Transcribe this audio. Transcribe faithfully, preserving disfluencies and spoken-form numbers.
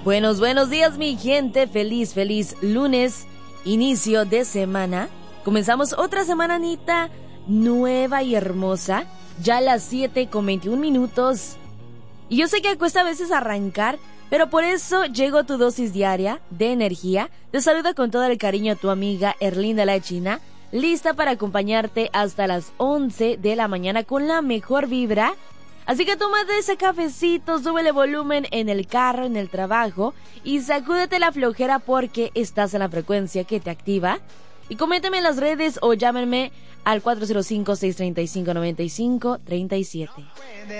Buenos, buenos días, mi gente. Feliz, feliz lunes, inicio de semana. Comenzamos otra semananita nueva y hermosa. Ya a las siete con veintiún minutos. Y yo sé que cuesta a veces arrancar, pero por eso llegó tu dosis diaria de energía. Te saluda con todo el cariño tu amiga Erlinda la China, lista para acompañarte hasta las once de la mañana con la mejor vibra. Así que tómate ese cafecito, súbele volumen en el carro, en el trabajo y sacúdete la flojera porque estás en la frecuencia que te activa. Y coméntame en las redes o llámenme al cuatro cero cinco, seis tres cinco, nueve cinco tres siete.